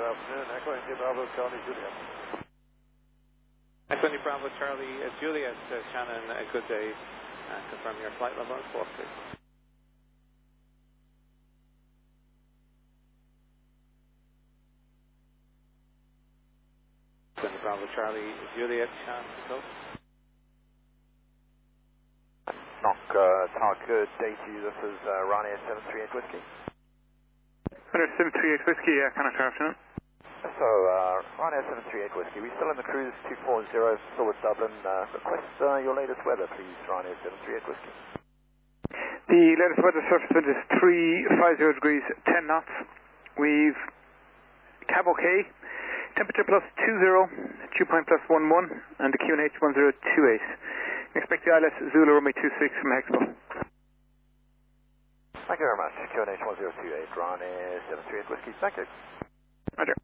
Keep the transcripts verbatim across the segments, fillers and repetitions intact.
good afternoon. Echo India Bravo Charlie Juliet. Echo India Bravo Charlie uh, Juliet, uh, Shannon, a good day. Uh, confirm your flight level and course, please. Echo India Bravo Charlie Juliet, Shannon, control. Knock uh, Tower, good day to you. This is uh, Ryanair seven three eight Whiskey. Ryanair seven three eight Whiskey, yeah, kind of afternoon. So, uh, Ryanair seven three eight Whiskey, we're still in the cruise two four zero, still with Dublin. Uh, request uh, your latest weather, please, Ryanair seven three eight Whiskey. The latest weather surface wind is three five zero degrees, ten knots. We've cab okay, temperature plus two zero, dew point plus one one, and the Q N H one zero two eight. Expect the I L S Zulu Romeo two six from Hexpo. Thank you very much. Q N H one zero two eight, Ryanair seven three eight Whiskey. Thank you. Roger.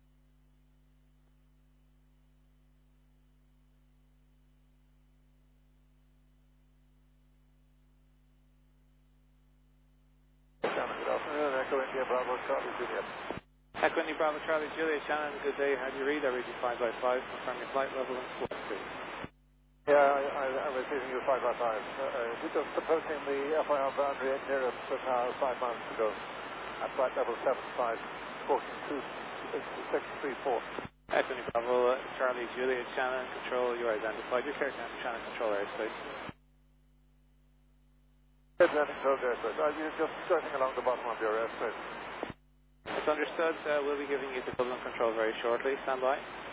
Shannon, good afternoon. Echo India Bravo Charlie Juliet. Echo India Bravo Charlie Juliet, Shannon, good day. How do you read? I read you five by five. Confirm your flight level and course, please. Yeah, I, I, I'm receiving you five by five. Uh, uh, we're just approaching the F I R boundary near us now five miles to go. At flight level seven five, forking two six three four. Echo India Bravo Charlie Juliet, Shannon, control, you're identified. Your care camp, Shannon, control airspace. Head landing close airspace. Uh, you're just skirting along the bottom of your airspace. It's understood. Uh, we'll be giving you the Dublin control very shortly. Stand by.